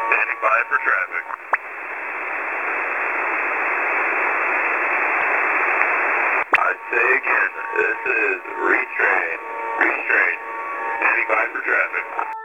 Standing by for traffic. I say again, this is Restrain. Standing by for traffic.